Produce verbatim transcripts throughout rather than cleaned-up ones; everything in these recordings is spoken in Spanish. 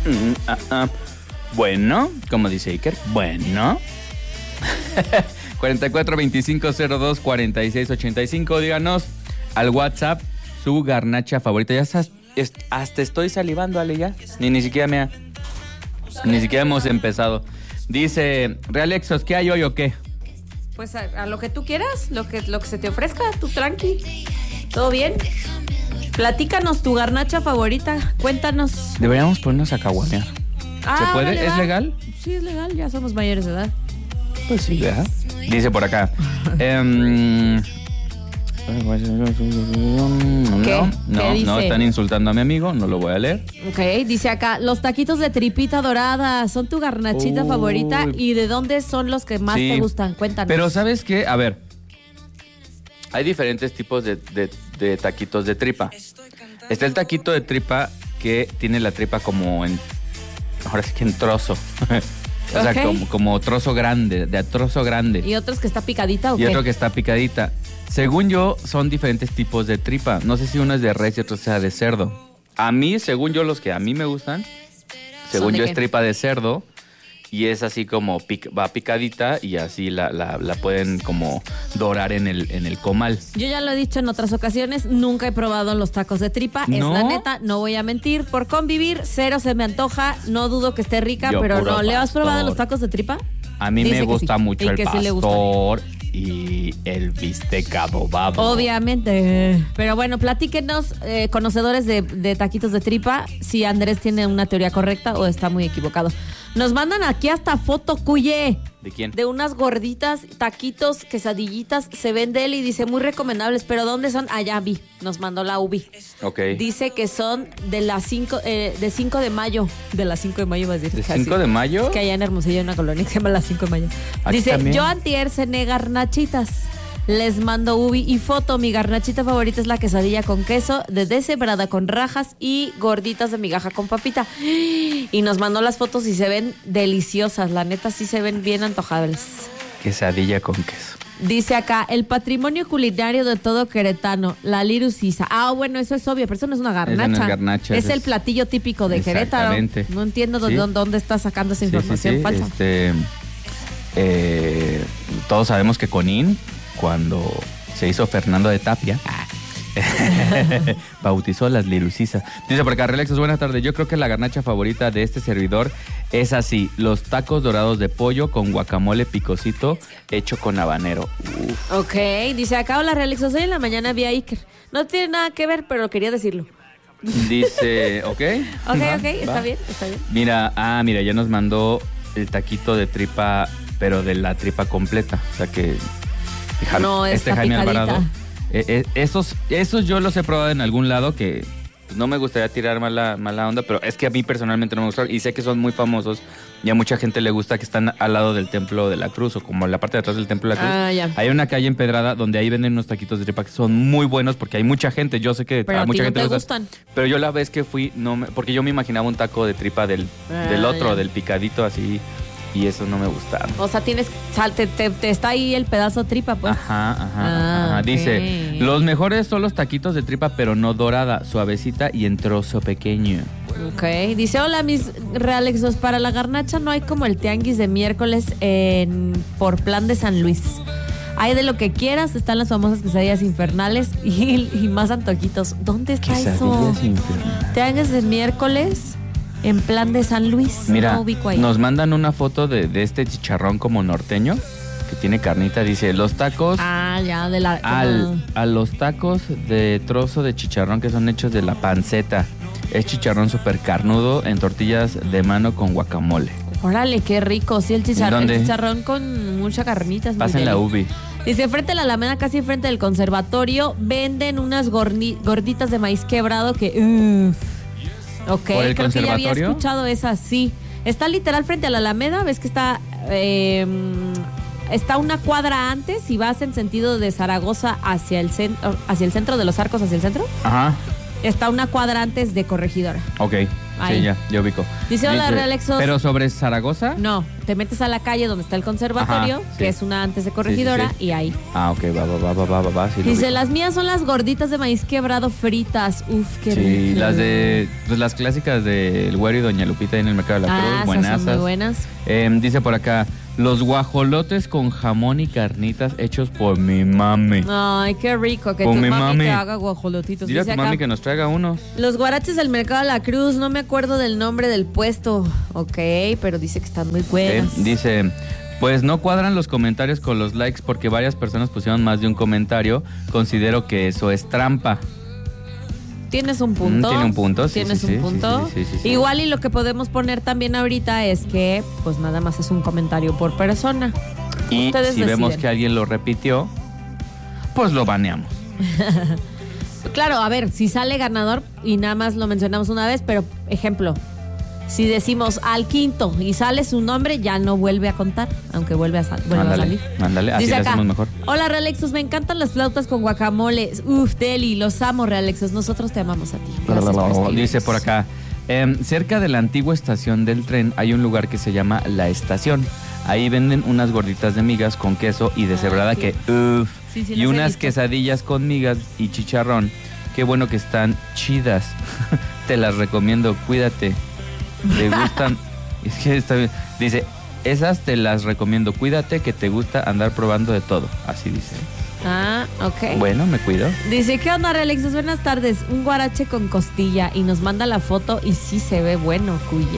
Mm, ah, ah. Bueno, como dice Iker, bueno. cuarenta y cuatro veinticinco cero dos cuarenta y seis ochenta y cinco, díganos al WhatsApp su garnacha favorita. Ya estás, est- hasta estoy salivando, Ale, ya. Ni, ni siquiera me ha, ni siquiera hemos empezado. Dice, Realexos, ¿qué hay hoy o qué? Pues a, a lo que tú quieras, lo que, lo que se te ofrezca, tú tranqui. ¿Todo bien? Platícanos tu garnacha favorita, cuéntanos. Deberíamos ponernos a caguamear. Ah, ¿Se puede? vale, ¿Es va. legal? Sí, es legal, ya somos mayores de edad. Pues sí, ¿verdad? Dice por acá. em, no, ¿Qué? no, ¿Qué no, dice? están insultando a mi amigo, no lo voy a leer. Ok, dice acá, los taquitos de tripita dorada son tu garnachita Uy. favorita y ¿de dónde son los que más Sí. te gustan? Cuéntanos. Pero ¿sabes qué? A ver, hay diferentes tipos de, de- de taquitos de tripa. Está el taquito de tripa que tiene la tripa como en, ahora sí que en trozo. O sea, Ok. como, como trozo grande, de a trozo grande. ¿Y otros que está picadita o Y qué? otro que está picadita. Según yo, son diferentes tipos de tripa. No sé si uno es de res y otro sea de cerdo. A mí, según yo, los que a mí me gustan, según de yo qué? es tripa de cerdo. Y es así como pic- va picadita y así la, la, la pueden como dorar en el, en el comal. Yo ya lo he dicho en otras ocasiones, nunca he probado los tacos de tripa. Es ¿No? la neta, no voy a mentir. Por convivir, cero se me antoja. No dudo que esté rica, Yo pero puro no. ¿Le has pastor. probado los tacos de tripa? A mí Dice me que gusta sí. mucho Y el que sí le gusta. pastor y el bistec adobado. Obviamente. Pero bueno, platíquenos, eh, conocedores de, de taquitos de tripa, si Andrés tiene una teoría correcta o está muy equivocado. Nos mandan aquí hasta foto, cuye. ¿De quién? De unas gorditas, taquitos, quesadillitas, se ven de él y dice muy recomendables, pero ¿dónde son? Allá vi, nos mandó la Ubi. Ok. Dice que son de las cinco, eh, de cinco de mayo, de las cinco de mayo va a decir. ¿De casi. cinco de mayo? Es que allá en Hermosillo hay una colonia que se llama las cinco de mayo. Aquí Dice, también. yo antier cené garnachitas. Les mando Ubi y foto. Mi garnachita favorita es la quesadilla con queso, de deshebrada con rajas y gorditas de migaja con papita. Y nos mandó las fotos y se ven deliciosas. La neta sí se ven bien antojables. Quesadilla con queso. Dice acá, el patrimonio culinario de todo queretano, la lirucisa. Ah, bueno, eso es obvio, pero eso no es una garnacha. Eso no es garnacha, Es es- el platillo típico de Querétaro. Exactamente. No entiendo de Sí. dónde, dónde está sacando esa Sí, sí, información sí, falsa. Este, eh, todos sabemos que Conín, cuando se hizo Fernando de Tapia, bautizó las lirucisas. Dice por acá, Relexos, buenas tardes. Yo creo que la garnacha favorita de este servidor es así: los tacos dorados de pollo con guacamole picosito hecho con habanero. Uf. Ok, dice acá, hola Realixos, hoy en la mañana vi a Iker. No tiene nada que ver, pero quería decirlo. Dice, ok. Ok, va, ok, está va. bien, está bien. Mira, ah, mira, ya nos mandó el taquito de tripa, pero de la tripa completa. O sea que Ja- No, este está Jaime picadita. Alvarado. eh, eh, esos, esos yo los he probado en algún lado que pues, no me gustaría tirar mala, mala onda, pero es que a mí personalmente no me gusta y sé que son muy famosos y a mucha gente le gusta, que están al lado del Templo de la Cruz o como en la parte de atrás del Templo de la Cruz. Ah, ya. Hay una calle empedrada donde ahí venden unos taquitos de tripa que son muy buenos porque hay mucha gente, yo sé que Pero a a ti mucha no gente te le gusta. gustan. Pero yo la vez que fui, no me, porque yo me imaginaba un taco de tripa del, Ah, del otro, ya. del picadito así, y eso no me gustaba. O sea, tienes, sal, te, te- te está ahí el pedazo tripa, pues. Ajá, ajá, Ah, ajá. ok. Dice, los mejores son los taquitos de tripa, pero no dorada, suavecita y en trozo pequeño. Ok, dice, hola mis Realexos, para la garnacha no hay como el tianguis de miércoles en por plan de San Luis. Hay de lo que quieras, están las famosas quesadillas infernales y, y más antojitos. ¿Dónde está eso? Quesadillas infernales. Tianguis de miércoles en plan de San Luis. Mira, No ubico ahí. nos mandan una foto de, de este chicharrón como norteño, que tiene carnita. Dice, los tacos, Ah, ya, de la... al, a los tacos de trozo de chicharrón que son hechos de la panceta. Es chicharrón súper carnudo en tortillas de mano con guacamole. Órale, qué rico. Sí, el chicharrón, ¿Dónde? el chicharrón con mucha carnita. es muy Pasen la deli. ubi. Dice, frente a la Alameda, casi frente del conservatorio, venden unas gorni- gorditas de maíz quebrado que... Uff. Ok, ¿Por el creo que ya había conservatorio? escuchado esa, sí. Está literal frente a la Alameda, ves que está... eh, está una cuadra antes y vas en sentido de Zaragoza hacia el, centro, hacia el centro de Los Arcos, hacia el centro. Ajá, Está una cuadra antes de Corregidora. ok. Ahí. Sí, ya, ya ubico. Dice, hola, Dice, Realexos. ¿Pero sobre Zaragoza? No, te metes a la calle donde está el conservatorio, Ajá, sí. que es una antes de Corregidora, Sí, sí, sí. y ahí. Ah, ok, va, va, va, va, va, va, va, sí lo Dice, ubico. las mías son las gorditas de maíz quebrado fritas. Uf, qué rico. Sí, las de, pues las clásicas de El Güero y Doña Lupita en el Mercado de la Cruz, Ah, esas buenasas. son muy buenas. Eh, dice por acá, los guajolotes con jamón y carnitas hechos por mi mami. Ay, qué rico que Con tu mi mami, mami. te haga guajolotitos. Dile a Dice tu acá, mami que nos traiga unos. los guaraches del Mercado de la Cruz, no me acuerdo del nombre del puesto. Ok, pero dice que están muy Eh, buenas. dice, pues no cuadran los comentarios con los likes porque varias personas pusieron más de un comentario. Considero que eso es trampa. Tienes un punto. Mm, tiene un punto, sí, Tienes sí, un sí, punto. sí, sí, sí, sí. Igual y lo que podemos poner también ahorita es que pues nada más es un comentario por persona. Y Ustedes si vemos deciden. que alguien lo repitió, pues lo baneamos. Claro, a ver, si sale ganador y nada más lo mencionamos una vez, pero ejemplo, si decimos al quinto y sale su nombre, ya no vuelve a contar, aunque vuelve a, sal- vuelva a Ándale, salir. ándale, así Dice lo acá, hacemos mejor. hola Realexos, me encantan las flautas con guacamole. Uf, Deli, los amo Realexos, nosotros te amamos a ti. Gracias por escribirnos. Dice por acá, em, cerca de la antigua estación del tren hay un lugar que se llama La Estación. Ahí venden unas gorditas de migas con queso y deshebrada Ah, sí. que uff. Sí, sí, y las he unas visto. quesadillas con migas y chicharrón. Qué bueno que están chidas. Te las recomiendo, cuídate. ¿Te gustan? Es que está bien. Dice, esas te las recomiendo, cuídate que te gusta andar probando de todo. Así dice. Ah, ok. Bueno, me cuido. Dice, ¿qué onda, Realexos? Buenas tardes. Un guarache con costilla y nos manda la foto y sí se ve bueno, cuye.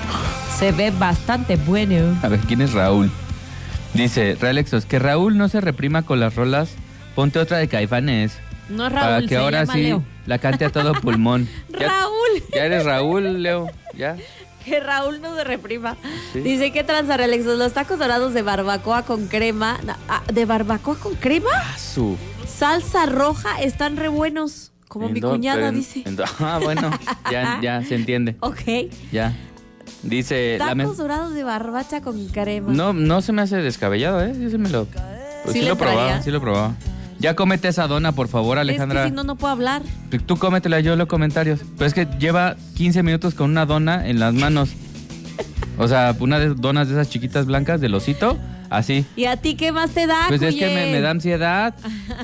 Se ve bastante bueno. A ver, ¿quién es Raúl? Dice, Realexos, que Raúl no se reprima con las rolas. Ponte otra de Caifanes. No es Raúl, Para que se ahora llama sí Leo. la cante a todo pulmón. Ya- Raúl. Ya eres Raúl, Leo. Ya. Que Raúl no se reprima. Sí. Dice, ¿qué tranza, Realexos? Los tacos dorados de barbacoa con crema. na- ah, ¿De barbacoa con crema? Su. Salsa roja están re buenos. Como mi En do- cuñada en- dice. en do- ah, bueno, ya, ya se entiende. Ok. Ya. Dice. la Tacos me- dorados de barbacha con crema. No, no se me hace descabellado, ¿eh? Yo sí me lo. Pues ¿Sí sí, le lo probaba, entraría? sí lo probaba. Ya cómete esa dona, por favor, Alejandra. Es que si no, no puedo hablar. Tú cómetela, yo los comentarios. Pero es que lleva quince minutos con una dona en las manos. O sea, una de donas de esas chiquitas blancas del osito, así. ¿Y a ti qué más te da, Pues es que cuye? me, me da ansiedad.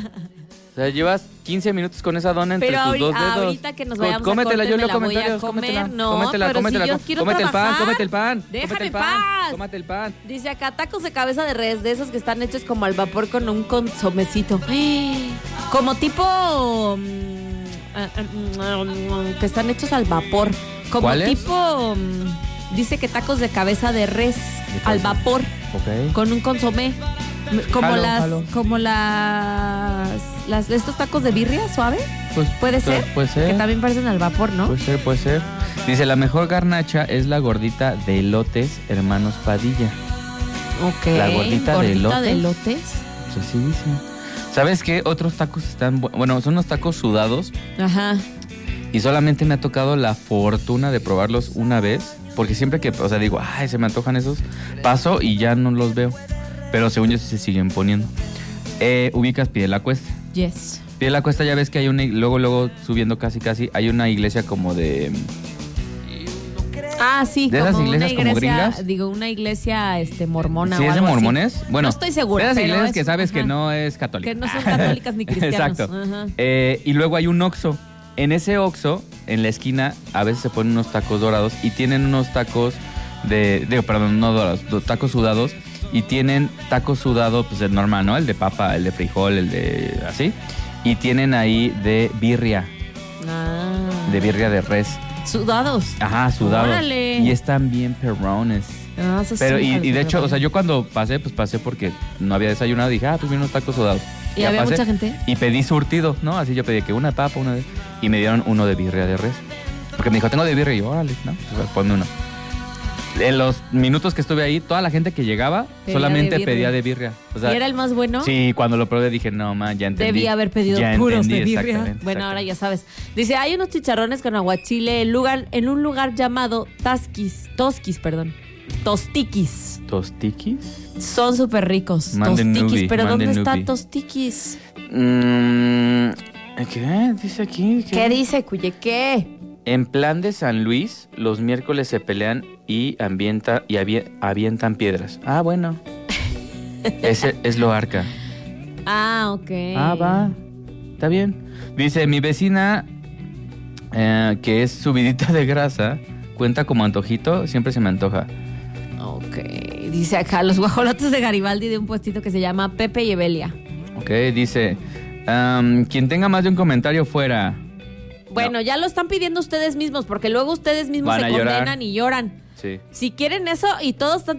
O sea, llevas quince minutos con esa dona entre Pero tus ahori- dos dedos. ahorita que nos Co- vayamos cómetela, a yo corte, leo me la voy a comentarios, comer. cómetela. No, cómetela, pero cómetela. si yo có- quiero cómete el pan, trabajar, cómete el pan. déjame cómete el en pan. paz. Cómete el pan. Dice acá, tacos de cabeza de res, de esos que están hechos como al vapor con un consomecito. ¡Ay! Como tipo... mm, ah, ah, mm, que están hechos al vapor. Como ¿Cuáles? tipo... mm, dice que tacos de cabeza de res al cabeza. vapor Ok. con un consomé. Como Jalo, las... jalo. Como las... las estos tacos de birria suave. Pues, ¿Puede ser? Puede ser. Que también parecen al vapor, ¿no? Puede ser, puede ser. Dice, la mejor garnacha es la gordita de elotes, hermanos Padilla. Ok. La gordita de elotes. de elotes. Pues así dice. ¿Sabes qué? Otros tacos están... bu- Bueno, son unos tacos sudados Ajá. y solamente me ha tocado la fortuna de probarlos una vez. Porque siempre que, o sea, digo, ay, se me antojan esos, paso y ya no los veo. Pero según yo sí se siguen poniendo. Eh, ubicas Pie de la Cuesta. Yes. Pie de la Cuesta ya ves que hay una... Luego, luego, subiendo casi, casi, hay una iglesia como de... Ah, sí, ¿De esas como iglesias una como iglesia, gringas? digo, una iglesia este mormona ¿Sí o es de algo así. mormones? Bueno, no estoy segura, de esas pero iglesias es- que sabes que ajá. no es católica. Que no son católicas ni cristianos. Exacto. Ajá. Eh, y luego hay un Oxxo. En ese Oxxo, en la esquina, a veces se ponen unos tacos dorados y tienen unos tacos de... Digo, perdón, no dorados, do- tacos sudados. Y tienen tacos sudados, pues el normal, ¿no? El de papa, el de frijol, el de... así. Y tienen ahí de birria, Ah. de birria de res. Sudados. Ajá, sudados. Órale. Y están bien perrones. Ah, eso sí Pero, me y, parece y de hecho, muy o sea, bueno. yo cuando pasé, pues pasé porque no había desayunado. Dije, ah, pues vi unos tacos sudados. ¿Y Ya había pasé, mucha gente? Y pedí surtido, ¿no? Así yo pedí que una papa, una de... Y me dieron uno de birria de res. Porque me dijo, tengo de birria. Y yo, órale, ¿no? Pues ponme uno. En los minutos que estuve ahí, toda la gente que llegaba Pedía solamente de birria. pedía de birria. O sea, ¿Y era el más bueno? sí, cuando lo probé dije, no, man, ya entendí. Debí haber pedido Ya puros entendí, de birria. exactamente, Bueno, ahora exactamente. ya sabes. Dice, hay unos chicharrones con aguachile en, lugar, en un lugar llamado Tasquis. Tosquis, perdón. Tostiquis. ¿Tostiquis? Son súper ricos. Manden Tostiquis. nubi, ¿Pero manden dónde está nubi. Tostiquis? Mm, ¿Qué? Dice aquí. ¿Qué dice, cuye? ¿Qué? En plan de San Luis, los miércoles se pelean y, ambienta, y avie- avientan piedras. Ah, bueno. Ese es lo arca. Ah, ok. Ah, va. Está bien. Dice, mi vecina, eh, que es subidita de grasa, cuenta como antojito, siempre se me antoja. Ok. Dice acá, los guajolotes de Garibaldi de un puestito que se llama Pepe y Evelia. Ok, dice, um, quien tenga más de un comentario fuera. Bueno, No. ya lo están pidiendo ustedes mismos, porque luego ustedes mismos Van se a llorar. condenan y lloran. Sí. Si quieren eso y todos están